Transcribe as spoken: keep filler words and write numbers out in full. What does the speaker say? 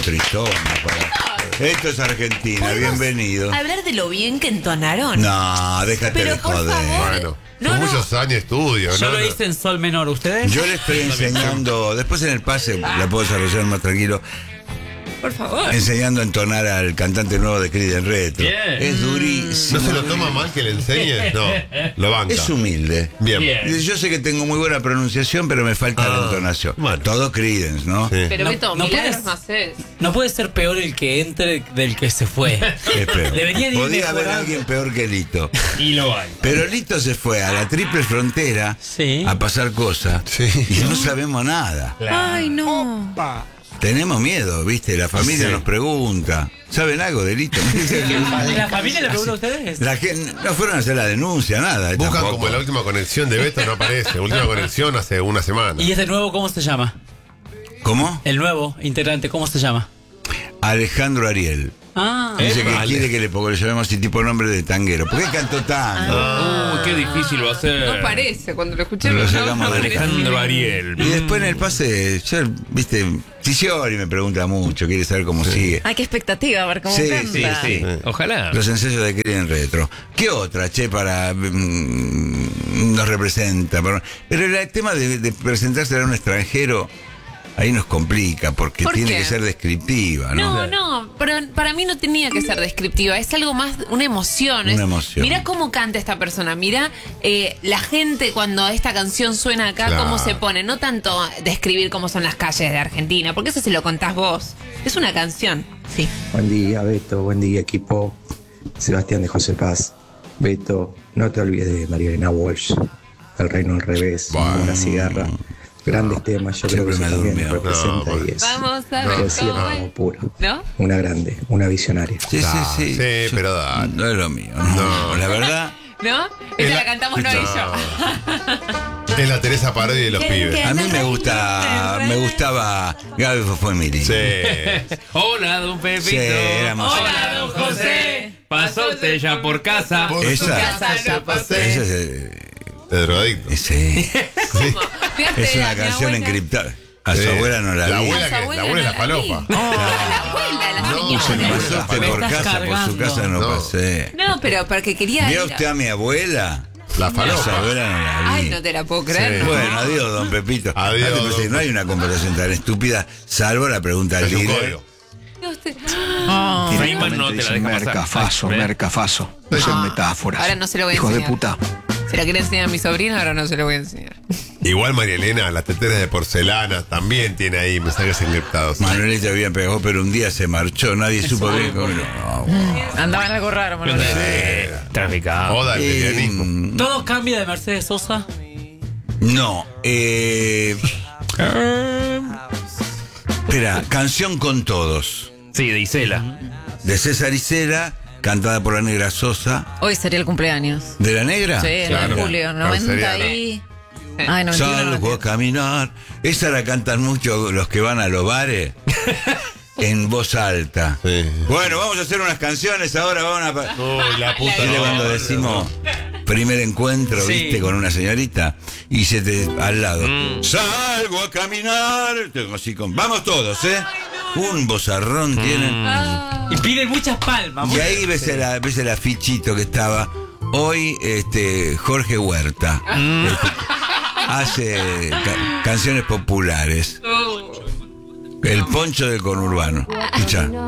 tristona. Para... Esto es Argentina, bienvenido. Hablar de lo bien que entonaron. No, déjate Pero de por joder. favor. Bueno, No, son no. muchos años de estudio. Yo ¿no? lo hice en sol menor, ¿ustedes? Yo le estoy enseñando, después en el pase la puedo desarrollar más tranquilo, Por favor. enseñando a entonar al cantante nuevo de Creed en Retro. Bien. Es durísimo. ¿No se lo toma mal que le enseñes? No, lo banca. Es humilde. Bien. Bien. Dice, yo sé que tengo muy buena pronunciación, pero me falta Ah, la entonación. bueno. Todo Creedence, ¿no? Sí. Pero No- Beto, no milagros puedes- no haces. No puede ser peor el que entre del que se fue. Es peor. Deberían ir Podía haber mejorando. alguien peor que Lito. Y lo hay. Pero Lito se fue a la triple frontera Sí. a pasar cosas Sí. y no sabemos nada. Ay, no. Tenemos miedo, ¿viste? La familia Sí. nos pregunta. ¿Saben algo de Lito? ¿La familia le pregunta a ustedes? La gente, no fueron a hacer la denuncia, nada. Buscan tampoco. como la última conexión de Beto, no aparece. Última conexión hace una semana. ¿Y este nuevo cómo se llama? ¿Cómo? El nuevo integrante, ¿cómo se llama? Alejandro Ariel. Ah, Dice que vale. quiere que le, ponga- le llamemos así tipo nombre de tanguero. ¿Por qué cantó tango? Uy, qué difícil va a ser. No parece, cuando lo escuché. Lo no, sacamos no de parece. Alejandro Ariel. Y después en el pase, yo, viste, Ticiori me pregunta mucho, quiere saber cómo sigue. Ay, qué expectativa, a ver cómo Sí, canta. Sí, sí. Ojalá. Los ensayos de Creed en Retro. ¿Qué otra, che, para... mm, nos representa? Pero, pero el tema de, de presentarse a un extranjero, ahí nos complica, porque ¿Por tiene qué? que ser descriptiva, ¿no? No, no, pero para mí no tenía que ser descriptiva, es algo más, una emoción. Una es- emoción. Mira cómo canta esta persona, mira eh, la gente cuando esta canción suena acá, Claro. cómo se pone. No tanto describir cómo son las calles de Argentina, porque eso se lo contás vos. Es una canción, sí. Buen día, Beto. Buen día, equipo. Sebastián de José Paz. Beto, no te olvides de María Elena Walsh. El reino al revés. Bueno. Una cigarra. Grandes temas. Yo Siempre creo que me eso también durmió. representa No, y es Vamos a ver poesía cómo como es. puro. ¿No? Una grande, una visionaria. Sí, Ah, sí, sí. sí, Yo- pero dale. No es lo mío, no. No. La verdad, ¿No? Esa la cantamos no y yo. Es la Teresa Parodi de los pibes. a mí me gusta, me gustaba Gaby Fue Miri. Sí. Hola, don Pepito. Sí, éramos- Hola, don José. Pasó usted ya por casa. Por Esa- su casa ya pasé. Esa es, eh, De drogadicto. ese- Fíjate, es una mi canción abuela. encriptada. A su Sí. abuela no la, La vi. abuela, A su que, abuela la abuela es no la la vi. falopa. La abuela, la No, señora. se me Pasó usted por Me estás casa, por su cargando. casa no, No. pasé. No, pero porque quería ¿Vio ir a- usted a mi abuela? La A su falopa. abuela no la vi. Ay, no te la puedo creer. Sí. ¿no? Bueno, adiós, don Pepito. Adiós, No, te pensé, don no hay una conversación tan estúpida, salvo la pregunta al Es un líder. código. No, usted- Feynman no te la deja pasar. Mercafaso, ¿Ves? mercafaso. No son metáforas. Ahora no se lo voy a Hijos de enseñar. puta. Se la quería enseñar a mi sobrino, ahora no se lo voy a enseñar. Igual María Elena, las teteras de porcelana, también tiene ahí mensajes encriptados. Manuelita bien pegó, pero un día se marchó, nadie supo bien cómo. No, Andaba en algo raro, Manuel. Eh, Traficado. Oda al Eh, lesbianismo. mm, ¿todo cambia de Mercedes Sosa? no, eh. Espera, Canción con Todos, Sí, de Isela. de César Isela, cantada por la Negra Sosa. Hoy sería el cumpleaños. ¿De la Negra? Sí, el Claro. de julio, noventa Carceriano. y... Ay, noventa y uno, Salgo a caminar. Esa la cantan mucho los que van a los bares. En voz alta. Sí. Bueno, vamos a hacer unas canciones ahora. Vamos a... Uy, la puta. ¿Viste cuando madre, decimos primer encuentro, Sí. viste, con una señorita y se te al lado? Salgo a caminar. Tengo así con... Vamos todos, ¿eh? Un bozarrón tienen. Y piden muchas palmas. Y ahí ves el, ves el afichito que estaba. Hoy, este, Jorge Huerta. Este, hace ca- canciones populares. El poncho del conurbano. Escucha.